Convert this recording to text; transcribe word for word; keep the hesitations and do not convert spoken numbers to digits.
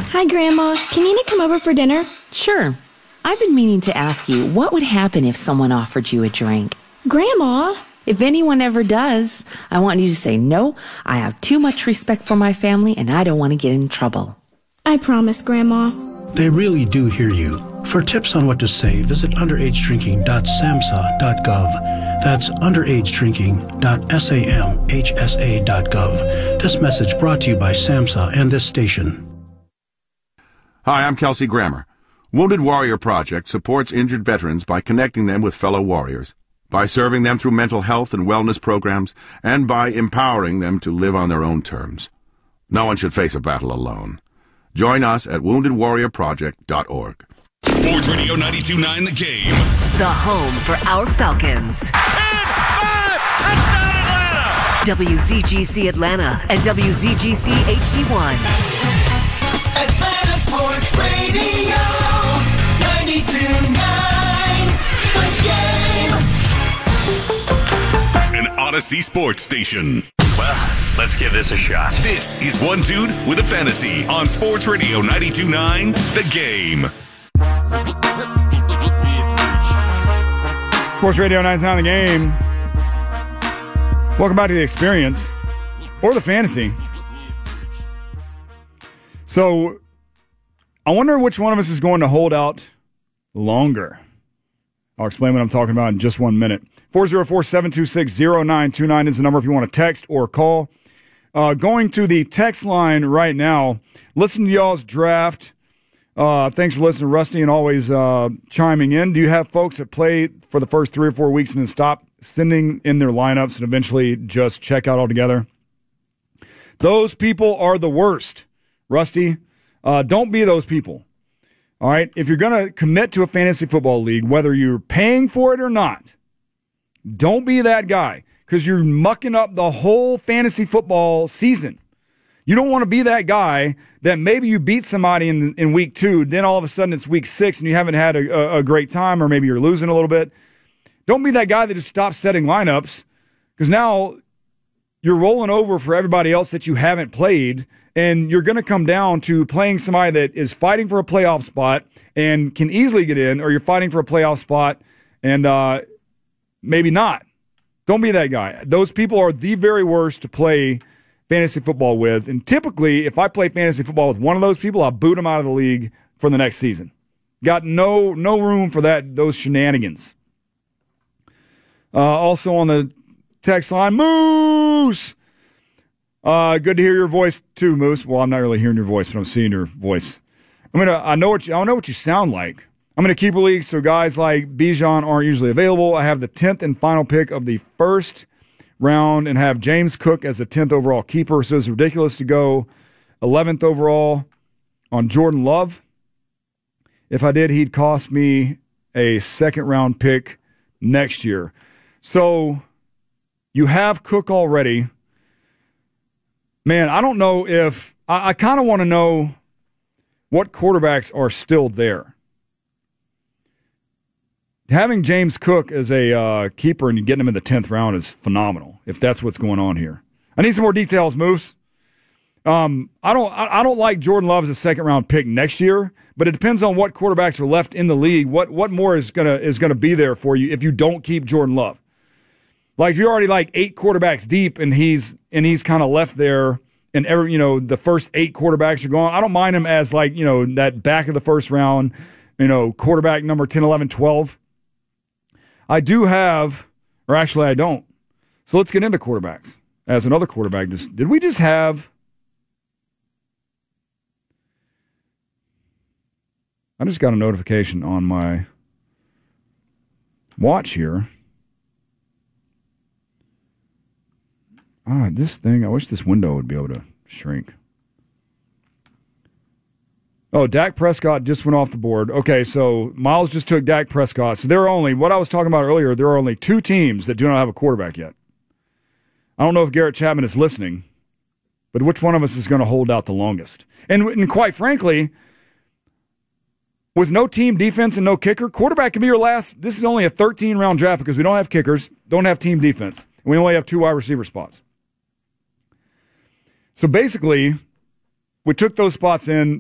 Hi, Grandma. Can Nina come over for dinner? Sure. I've been meaning to ask you, what would happen if someone offered you a drink? Grandma? If anyone ever does, I want you to say, no, I have too much respect for my family and I don't want to get in trouble. I promise, Grandma. They really do hear you. For tips on what to say, visit underage drinking dot samhsa dot gov. That's underage drinking dot samhsa dot gov. This message brought to you by SAMHSA and this station. Hi, I'm Kelsey Grammer. Wounded Warrior Project supports injured veterans by connecting them with fellow warriors, by serving them through mental health and wellness programs, and by empowering them to live on their own terms. No one should face a battle alone. Join us at wounded warrior project dot org. Sports Radio ninety-two point nine The Game. The home for our Falcons. ten five, touchdown Atlanta! W Z G C Atlanta and W Z G C H D one. Atlanta Sports Radio ninety-two point nine The Game. An Odyssey Sports Station. Well, let's give this a shot. This is One Dude with a Fantasy on Sports Radio ninety-two point nine The Game. Sports Radio ninety-two point nine The Game. Welcome back to the experience or the fantasy. So, I wonder which one of us is going to hold out longer. I'll explain what I'm talking about in just one minute. four oh four, seven two six, oh nine two nine is the number if you want to text or call. Uh, going to the text line right now. Listen to y'all's draft. Uh, thanks for listening, Rusty, and always uh, chiming in. Do you have folks that play for the first three or four weeks and then stop sending in their lineups and eventually just check out altogether? Those people are the worst, Rusty. Uh, don't be those people. All right? If you're going to commit to a fantasy football league, whether you're paying for it or not, don't be that guy because you're mucking up the whole fantasy football season. You don't want to be that guy that maybe you beat somebody in in week two, then all of a sudden it's week six and you haven't had a, a, a great time or maybe you're losing a little bit. Don't be that guy that just stops setting lineups because now you're rolling over for everybody else that you haven't played and you're going to come down to playing somebody that is fighting for a playoff spot and can easily get in, or you're fighting for a playoff spot and uh, maybe not. Don't be that guy. Those people are the very worst to play fantasy football with. And typically, if I play fantasy football with one of those people, I'll boot them out of the league for the next season. Got no no room for that those shenanigans. Uh, also on the text line, Moose! Uh, good to hear your voice too, Moose. Well, I'm not really hearing your voice, but I'm seeing your voice. I'm gonna. I know what you, I know what you sound like. I'm gonna keep a league so guys like Bijan aren't usually available. I have the tenth and final pick of the first round and have James Cook as the tenth overall keeper. So it's ridiculous to go eleventh overall on Jordan Love. If I did, he'd cost me a second round pick next year. So you have Cook already. Man, I don't know if I, I kind of want to know what quarterbacks are still there. Having James Cook as a uh, keeper and getting him in the tenth round is phenomenal, if that's what's going on here. I need some more details, Moose. Um, I don't I, I don't like Jordan Love as a second-round pick next year, but it depends on what quarterbacks are left in the league. What what more is gonna is gonna be there for you if you don't keep Jordan Love? Like if you're already like eight quarterbacks deep and he's and he's kind of left there and every you know the first eight quarterbacks are gone. I don't mind him as like you know that back of the first round, you know quarterback number ten, eleven, twelve. I do have, or actually I don't. So let's get into quarterbacks. As another quarterback, just did we just have? I just got a notification on my watch here. Ah, this thing, I wish this window would be able to shrink. Oh, Dak Prescott just went off the board. Okay, so Miles just took Dak Prescott. So there are only, what I was talking about earlier, there are only two teams that do not have a quarterback yet. I don't know if Garrett Chapman is listening, but which one of us is going to hold out the longest? And, and quite frankly, with no team defense and no kicker, quarterback can be your last. This is only a thirteen-round draft because we don't have kickers, don't have team defense, and we only have two wide receiver spots. So basically, we took those spots in.